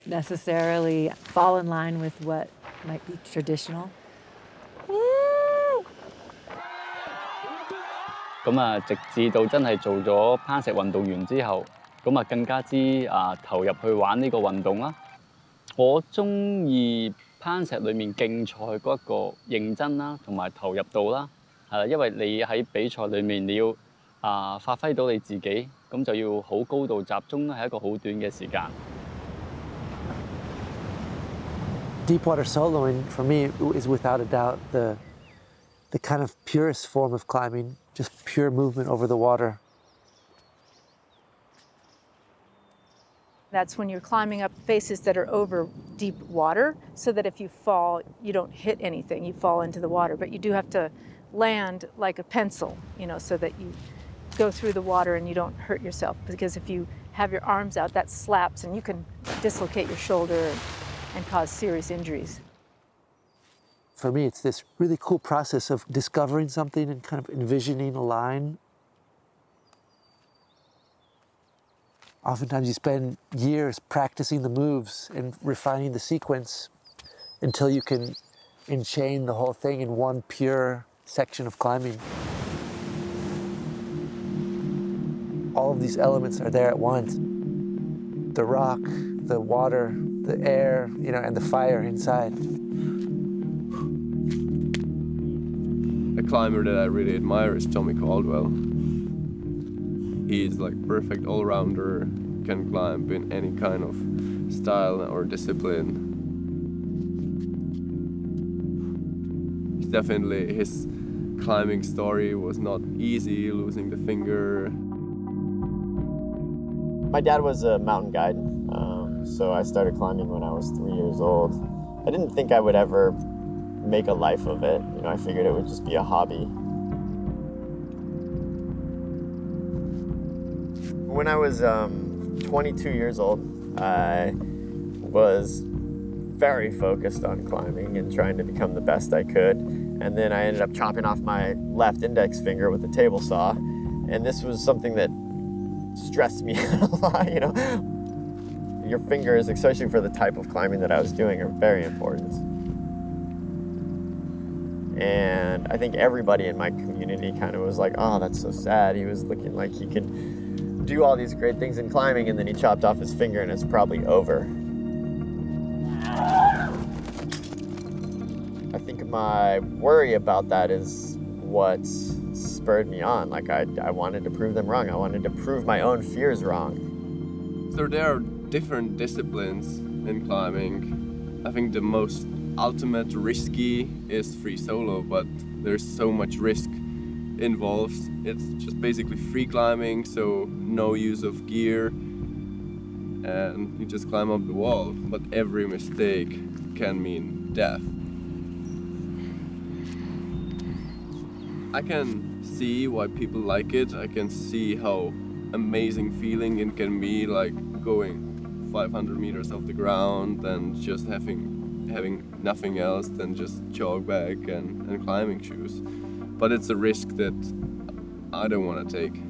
necessarily fall in line with what might be traditional. 直至到真係做咗攀石運動員之後，更加之投入去玩呢個運動啦。我中意攀石裏面競賽嗰一個認真啦，同埋投入度啦，係啦，因為你喺比賽裏面你要發揮到你自己，咁就要好高度集中啦，係一個好短嘅時間。 Deepwater soloing for me is without a doubt the kind of purest form of climbing, just pure movement over the water. That's when you're climbing up faces that are over deep water, so that if you fall, you don't hit anything, you fall into the water. But you do have to land like a pencil, so that you go through the water and you don't hurt yourself. Because if you have your arms out, that slaps and you can dislocate your shoulder and cause serious injuries. For me, it's this really cool process of discovering something and kind of envisioning a line. Oftentimes you spend years practicing the moves and refining the sequence until you can enchain the whole thing in one pure section of climbing. All of these elements are there at once. The rock, the water, the air, and the fire inside. A climber that I really admire is Tommy Caldwell. He's like perfect all-rounder, can climb in any kind of style or discipline. Definitely his climbing story was not easy, losing the finger. My dad was a mountain guide, so I started climbing when I was 3 years old. I didn't think I would ever make a life of it. I figured it would just be a hobby. When I was 22 years old, I was very focused on climbing and trying to become the best I could. And then I ended up chopping off my left index finger with a table saw. And this was something that stressed me out a lot, Your fingers, especially for the type of climbing that I was doing, are very important. And I think everybody in my community kind of was like, oh, that's so sad. He was looking like he could do all these great things in climbing, and then he chopped off his finger and it's probably over. I think my worry about that is what spurred me on. Like I wanted to prove them wrong. I wanted to prove my own fears wrong. So there are different disciplines in climbing. I think the most ultimate risky is free solo, but there's so much risk involved. It's just basically free climbing, so no use of gear, and you just climb up the wall. But every mistake can mean death. I can see why people like it. I can see how amazing feeling it can be, like going 500 meters off the ground and just having nothing else than just jog bag and climbing shoes. But it's a risk that I don't want to take.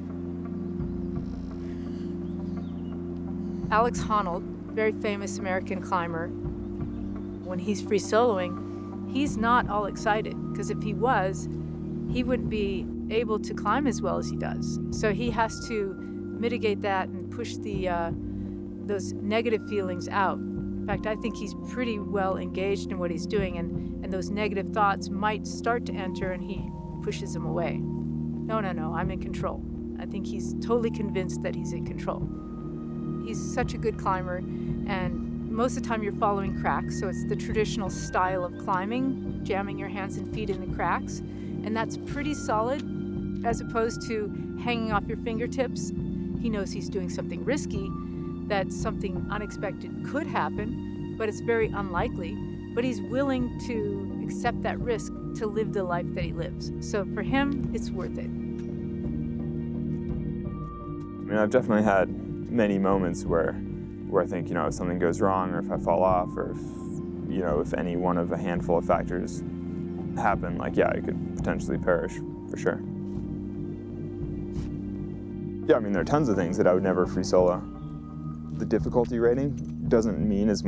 Alex Honnold, very famous American climber, when he's free soloing, he's not all excited, because if he was, he wouldn't be able to climb as well as he does. So he has to mitigate that and push those negative feelings out. In fact, I think he's pretty well engaged in what he's doing, and those negative thoughts might start to enter and he pushes them away. No, I'm in control. I think he's totally convinced that he's in control. He's such a good climber, and most of the time you're following cracks, so it's the traditional style of climbing, jamming your hands and feet in the cracks, and that's pretty solid as opposed to hanging off your fingertips. He knows he's doing something risky, that something unexpected could happen, but it's very unlikely. But he's willing to accept that risk to live the life that he lives. So for him, it's worth it. I've definitely had many moments where I think, if something goes wrong, or if I fall off, or if any one of a handful of factors happen, I could potentially perish for sure. Yeah, there are tons of things that I would never free solo. The difficulty rating doesn't mean as